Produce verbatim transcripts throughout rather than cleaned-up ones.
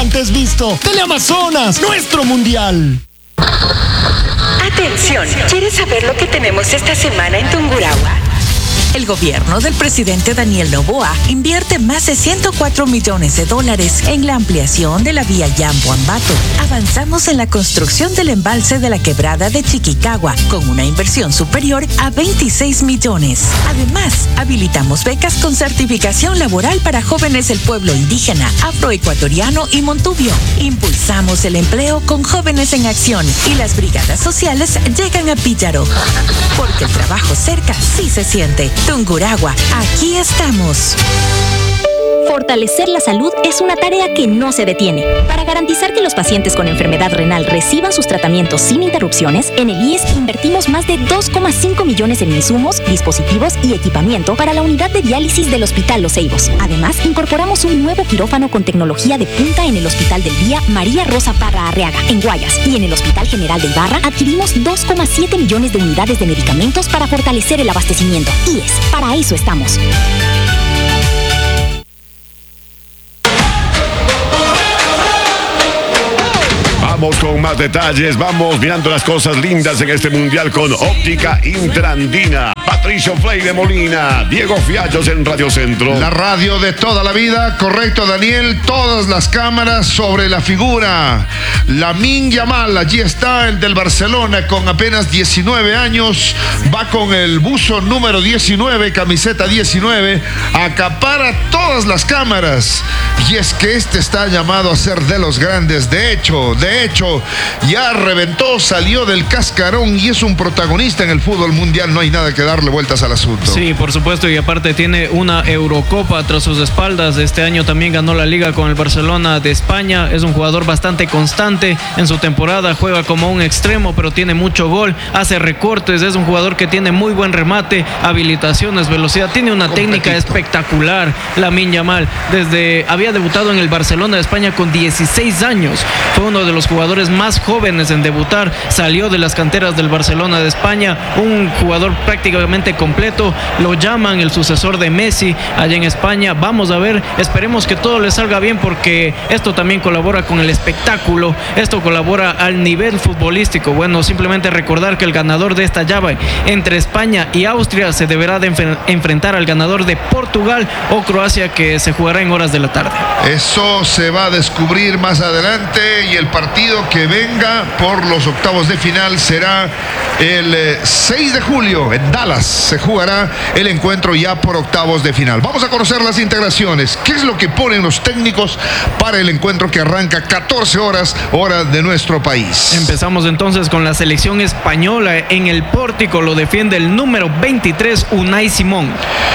antes visto. Teleamazonas, nuestro mundial. Atención, ¿quieres saber lo que tenemos esta semana en Tungurahua? El gobierno del presidente Daniel Noboa invierte más de ciento cuatro millones de dólares en la ampliación de la vía Yambo-Ambato. Avanzamos en la construcción del embalse de la quebrada de Chiquicagua, con una inversión superior a veintiséis millones. Además, habilitamos becas con certificación laboral para jóvenes del pueblo indígena, afroecuatoriano y montubio. Impulsamos el empleo con Jóvenes en Acción y las brigadas sociales llegan a Píllaro. Porque el trabajo cerca sí se siente. Tungurahua, aquí estamos. Fortalecer la salud es una tarea que no se detiene. Para garantizar que los pacientes con enfermedad renal reciban sus tratamientos sin interrupciones, en el I E S invertimos más de dos coma cinco millones en insumos, dispositivos y equipamiento para la unidad de diálisis del Hospital Los Ceibos. Además, incorporamos un nuevo quirófano con tecnología de punta en el Hospital del Día María Rosa Parra Arriaga, en Guayas, y en el Hospital General de Ibarra adquirimos dos coma siete millones de unidades de medicamentos para fortalecer el abastecimiento. I E S, para eso estamos. Vamos con más detalles, vamos mirando las cosas lindas en este mundial con Óptica Intrandina. Patricio Fley de Molina, Diego Fiallos en Radio Centro. La radio de toda la vida, correcto, Daniel. Todas las cámaras sobre la figura. Lamine Yamal, allí está el del Barcelona con apenas diecinueve años. Va con el buzo número diecinueve, camiseta diecinueve. Acapara todas las cámaras. Y es que este está llamado a ser de los grandes. De hecho, de hecho, ya reventó, salió del cascarón y es un protagonista en el fútbol mundial. No hay nada que darle vueltas al asunto. Sí, por supuesto, y aparte tiene una Eurocopa tras sus espaldas. Este año también ganó la Liga con el Barcelona de España. Es un jugador bastante constante en su temporada, juega como un extremo, pero tiene mucho gol, hace recortes, es un jugador que tiene muy buen remate, habilitaciones, velocidad, tiene una Completito. técnica espectacular. Lamine Yamal, desde había debutado en el Barcelona de España con dieciséis años, fue uno de los jugadores más jóvenes en debutar, salió de las canteras del Barcelona de España, un jugador prácticamente completo, lo llaman el sucesor de Messi allá en España. Vamos a ver, esperemos que todo le salga bien, porque esto también colabora con el espectáculo, esto colabora al nivel futbolístico. Bueno, simplemente recordar que el ganador de esta llave entre España y Austria se deberá de enf- enfrentar al ganador de Portugal o Croacia, que se jugará en horas de la tarde. Eso se va a descubrir más adelante, y el partido que venga por los octavos de final será el eh, seis de julio en Dallas. Se jugará el encuentro ya por octavos de final. Vamos a conocer las integraciones. ¿Qué es lo que ponen los técnicos para el encuentro que arranca catorce horas, hora de nuestro país? Empezamos entonces con la selección española. En el pórtico lo defiende el número veintitrés, Unai Simón.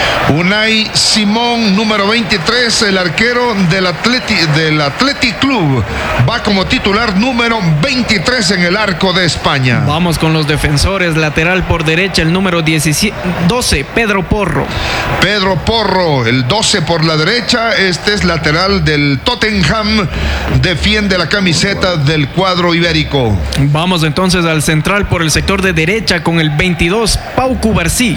Unai Simón, número veintitrés, el arquero del Atleti, del Athletic Club. Va como titular número veintitrés en el arco de España. Vamos con los defensores. Lateral por derecha, el número diecisiete, doce, Pedro Porro. Pedro Porro, el doce por la derecha. Este es lateral del Tottenham. Defiende la camiseta del cuadro ibérico. Vamos entonces al central por el sector de derecha con el veintidós, Pau Cubarsí.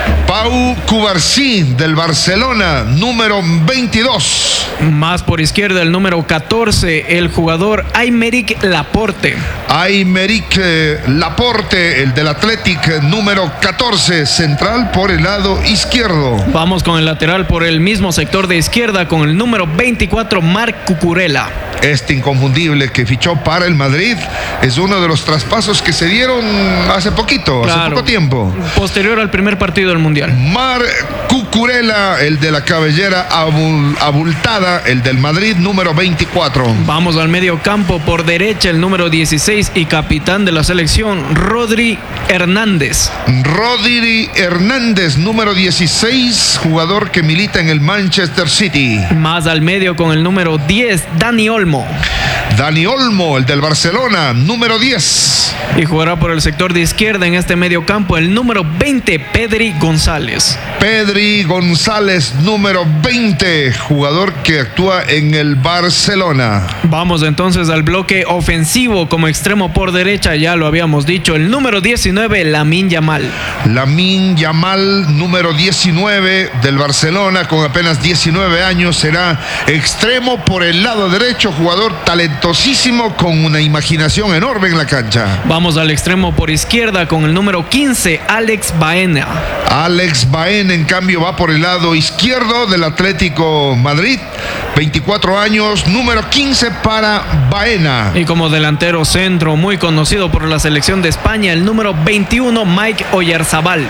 Pau Cubarsí del Barcelona, número veintidós. Más por izquierda, el número catorce, el jugador Aymeric Laporte. Aymeric eh, Laporte, el del Athletic, número catorce, central por el lado izquierdo. Vamos con el lateral por el mismo sector de izquierda con el número veinticuatro, Marc Cucurella. Este inconfundible que fichó para el Madrid es uno de los traspasos que se dieron hace poquito, Claro, hace poco tiempo. posterior al primer partido del Mundial. Marc Cucurella, el de la cabellera abul- abultada, el del Madrid, número veinticuatro. Vamos al medio campo por derecha, el número dieciséis y capitán de la selección, Rodri Hernández. Rodri Hernández, número dieciséis, jugador que milita en el Manchester City. Más al medio con el número diez, Dani Olmo. Dani Olmo, el del Barcelona, número diez. Y jugará por el sector de izquierda en este medio campo el número veinte, Pedri González. Pedri González, número veinte, jugador que actúa en el Barcelona. Vamos entonces al bloque ofensivo. Como extremo por derecha, ya lo habíamos dicho, el número diecinueve, Lamine Yamal. Lamine Yamal, número diecinueve del Barcelona, con apenas diecinueve años, será extremo por el lado derecho, jugador talentosísimo con una imaginación enorme en la cancha. Vamos al extremo por izquierda con el número quince, Alex Baena. Alex Baena, en cambio, va por el lado izquierdo del Atlético Madrid, veinticuatro años, número quince para Baena. Y como delantero centro, muy conocido por la selección de España, el número veintiuno, Mike Oyarzabal.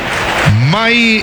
Mike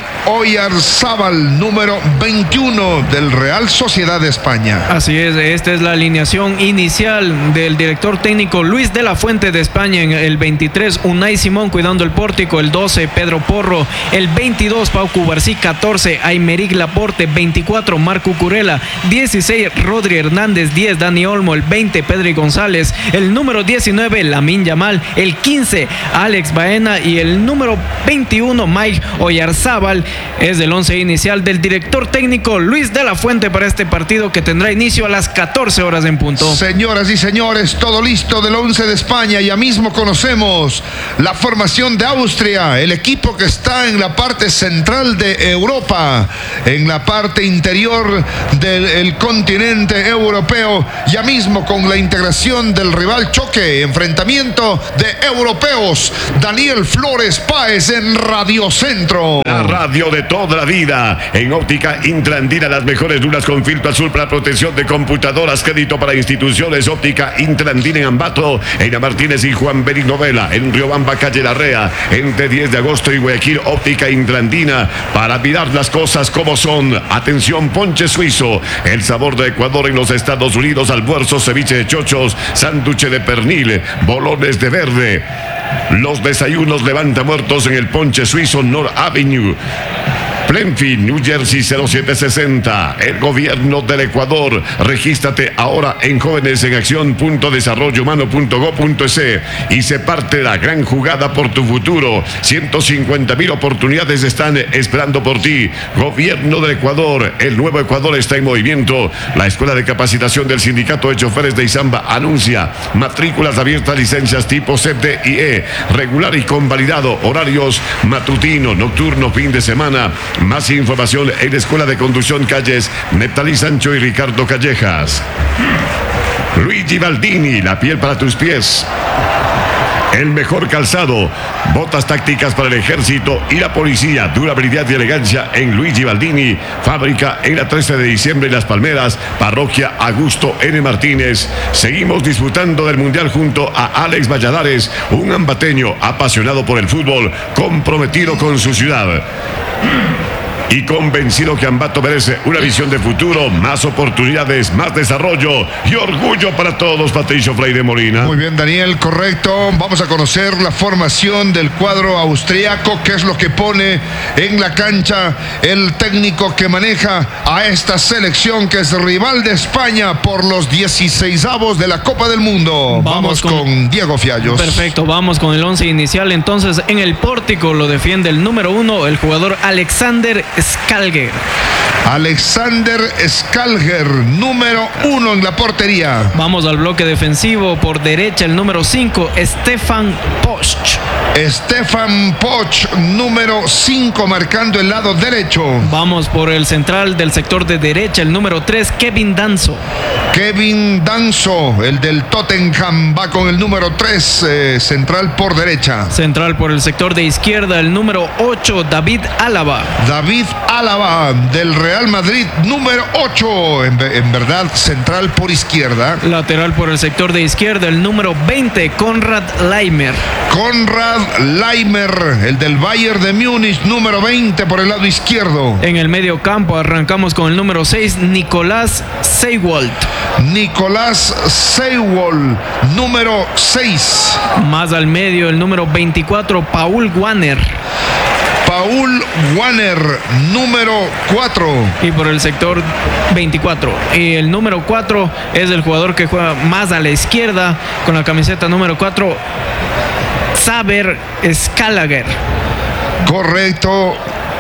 Oyarzabal, número veintiuno del Real Sociedad de España. Así es, esta es la alineación inicial del director técnico Luis de la Fuente de España. En el veintitrés, Unai Simón cuidando el pórtico, el doce, Pedro Porro, el veintidós, Pau Cubarsí, catorce, Aymeric Laporte, veinticuatro, Marco Curela, dieciséis, Rodri Hernández, diez, Dani Olmo, el veinte, Pedri González, el número diecinueve, Lamine Yamal, el quince, Alex Baena y el número veintiuno, Mike Oyarzabal, es el once inicial del director técnico Luis de la Fuente para este partido que tendrá inicio a las catorce horas en punto. Señoras y señores, todo listo del once de España. Ya mismo conocemos la formación de Austria, el equipo que está en la parte central de Europa, en la parte interior del continente europeo, ya mismo con la integración del rival choque, enfrentamiento de europeos. Daniel Flores Páez en Radio Centro. La radio de toda la vida. En Óptica Intrandina, las mejores lunas con filtro azul para protección de computadoras. Crédito para instituciones. Óptica Intrandina en Ambato, en Martínez y Juan Beric Novela, en Riobamba, calle Larrea, entre diez de agosto y Guayaquil. Óptica Intrandina, para mirar las cosas como son. Atención, ponche suizo, el sabor de Ecuador en los Estados Unidos. Almuerzo, ceviche de chochos, sándwich de pernil, bolones de verde. Los desayunos levanta muertos en el ponche suizo North Avenue, Plainfield, New Jersey, cero siete sesenta. El gobierno del Ecuador. Regístrate ahora en jóvenes en acción punto desarrollo humano punto gob punto es y se parte la gran jugada por tu futuro. ciento cincuenta mil oportunidades están esperando por ti. Gobierno del Ecuador. El nuevo Ecuador está en movimiento. La Escuela de Capacitación del Sindicato de Choferes de Izamba anuncia matrículas abiertas, licencias tipo C D I E, regular y convalidado, horarios matutino, nocturno, fin de semana. Más información en la Escuela de Conducción, calles Neptalí Sancho y Ricardo Callejas. Luigi Baldini, la piel para tus pies. El mejor calzado, botas tácticas para el ejército y la policía, durabilidad y elegancia en Luigi Baldini, fábrica en la trece de diciembre en Las Palmeras, parroquia Augusto N. Martínez. Seguimos disfrutando del Mundial junto a Alex Valladares, un ambateño apasionado por el fútbol, comprometido con su ciudad y convencido que Ambato merece una visión de futuro, más oportunidades, más desarrollo y orgullo para todos. Patricio Freire Molina. Muy bien, Daniel, correcto. Vamos a conocer la formación del cuadro austriaco, que es lo que pone en la cancha el técnico que maneja a esta selección, que es rival de España por los dieciseisavos de la Copa del Mundo. Vamos, vamos con, con Diego Fiallos. Perfecto, vamos con el once inicial. Entonces, en el pórtico lo defiende el número uno, el jugador Alexander Skalger. Alexander Skalger, número uno en la portería. Vamos al bloque defensivo. Por derecha, el número cinco, Stefan Posch. Stefan Posch, número cinco, marcando el lado derecho. Vamos por el central del sector de derecha, el número tres, Kevin Danso. Kevin Danso, el del Tottenham, va con el número tres, eh, central por derecha. Central por el sector de izquierda, el número ocho, David Álava. David Álava, del Real Madrid, número ocho, en, en verdad, central por izquierda. Lateral por el sector de izquierda, el número veinte, Konrad Laimer. Konrad Laimer, el del Bayern de Múnich, número veinte por el lado izquierdo. En el medio campo arrancamos con el número seis, Nicolás Seiwold. Nicolás Seiwold, número seis. Más al medio, el número veinticuatro, Paul Wanner. Paul Wanner, número cuatro. Y por el sector veinticuatro. Y el número cuatro es el jugador que juega más a la izquierda con la camiseta número cuatro, Saber Scalager. Correcto.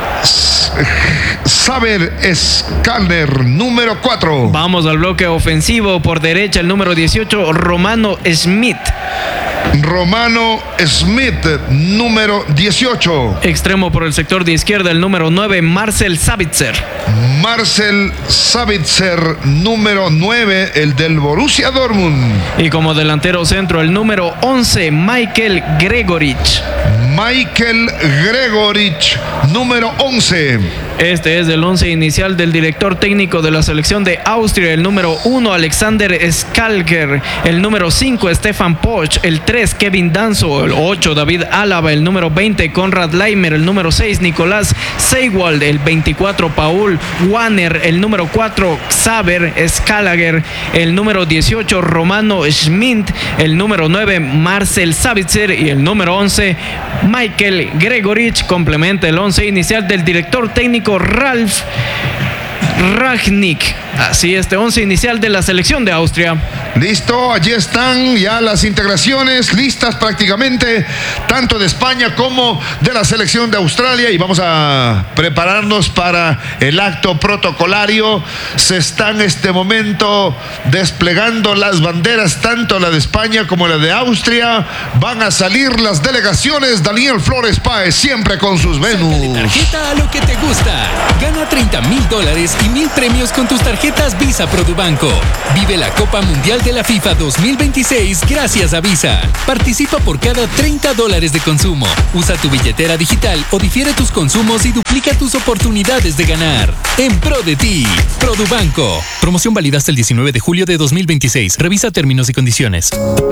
Saber Scalager, número cuatro. Vamos al bloque ofensivo. Por derecha, el número dieciocho, Romano Smith. Romano Smith, número dieciocho. Extremo por el sector de izquierda, el número nueve, Marcel Sabitzer. Marcel Sabitzer, número nueve, el del Borussia Dortmund. Y como delantero centro, el número once, Michael Gregorich. Michael Gregorich, número once. Este es el once inicial del director técnico de la selección de Austria, el número uno, Alexander Schalker, el número cinco, Stefan Poch, el tres, Kevin Danso, el ocho, David Álava, el número veinte, Konrad Leimer, el número seis, Nicolás Seiwald, el veinticuatro, Paul Wanner, el número cuatro, Saber Scalager, el número dieciocho, Romano Schmidt, el número nueve, Marcel Sabitzer y el número once, Michael Gregorich. Complementa el once inicial del director técnico Ralf Rangnick. Así, este once inicial de la selección de Austria. Listo, allí están ya las integraciones listas prácticamente, tanto de España como de la selección de Australia, y vamos a prepararnos para el acto protocolario. Se está en este momento desplegando las banderas, tanto la de España como la de Austria. Van a salir las delegaciones. Daniel Flores Páez, siempre con sus Venus. Sácale tarjeta a lo que te gusta. Gana treinta mil dólares y mil premios con tus tarjetas Visa Produbanco. Vive la Copa Mundial de la FIFA dos mil veintiséis gracias a Visa. Participa por cada treinta dólares de consumo. Usa tu billetera digital o difiere tus consumos y duplica tus oportunidades de ganar. En pro de ti, Produbanco. Promoción válida hasta el diecinueve de julio de dos mil veintiséis. Revisa términos y condiciones.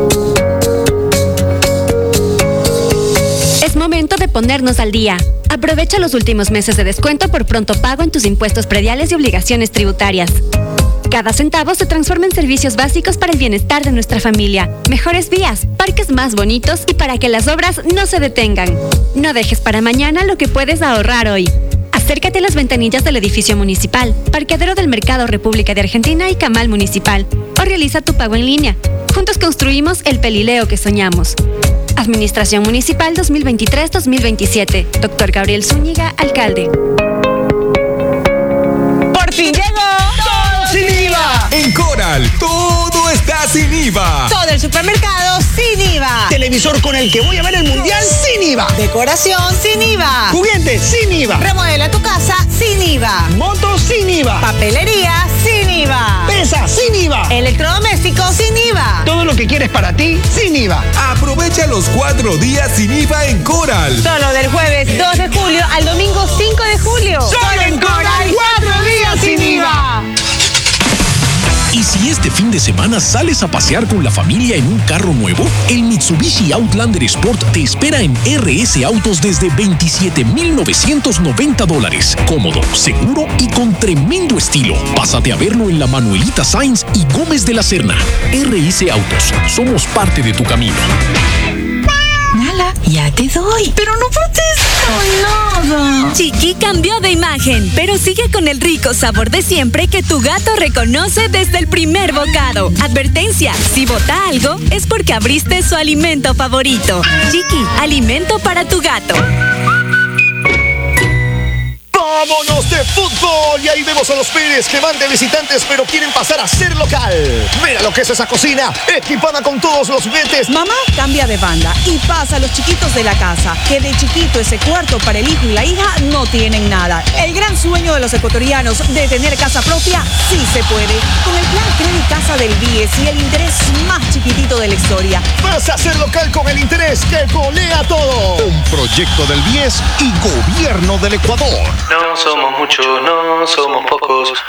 Es momento de ponernos al día. Aprovecha los últimos meses de descuento por pronto pago en tus impuestos prediales y obligaciones tributarias. Cada centavo se transforma en servicios básicos para el bienestar de nuestra familia, mejores vías, parques más bonitos y para que las obras no se detengan. No dejes para mañana lo que puedes ahorrar hoy. Acércate a las ventanillas del edificio municipal, parqueadero del Mercado República de Argentina y Camal Municipal, o realiza tu pago en línea. Juntos construimos el Pelileo que soñamos. Administración Municipal dos mil veintitrés dos mil veintisiete. Doctor Gabriel Zúñiga, alcalde. ¡Por fin llegó! ¡Todo sin I V A! En Coral, todo está sin I V A. Todo el supermercado sin I V A. Televisor con el que voy a ver el mundial sin I V A. Decoración sin I V A. Juguetes sin I V A. Remodela tu casa sin I V A. Motos sin I V A. Papelería sin I V A. Pesa sin I V A. Electrodomésticos sin I V A. Todo lo que quieres para ti sin I V A. Aprovecha los cuatro días sin I V A en Coral. Solo del jueves dos de julio al domingo cinco de julio. Solo en Coral, cuatro días sin I V A. Y si este fin de semana sales a pasear con la familia en un carro nuevo, el Mitsubishi Outlander Sport te espera en R S Autos desde veintisiete mil novecientos noventa dólares. Cómodo, seguro y con tremendo estilo. Pásate a verlo en la Manuelita Sáenz y Gómez de la Serna. R S Autos, somos parte de tu camino. Nala, ya te doy. Pero no protesto nada. Chiqui cambió de imagen, pero sigue con el rico sabor de siempre que tu gato reconoce desde el primer bocado. Advertencia, si bota algo es porque abriste su alimento favorito. Chiqui, alimento para tu gato. ¡Vámonos de fútbol! Y ahí vemos a los Pérez que van de visitantes pero quieren pasar a ser local. Mira lo que es esa cocina, equipada con todos los juguetes. Mamá cambia de banda y pasa a los chiquitos de la casa, que de chiquito ese cuarto para el hijo y la hija no tienen nada. El gran sueño de los ecuatorianos de tener casa propia sí se puede. Con el plan Credit Casa del B I E S y el interés más chiquitito de la historia. Vas a ser local con el interés que golea todo. Un proyecto del B I E S y Gobierno del Ecuador. No somos muchos, no somos pocos.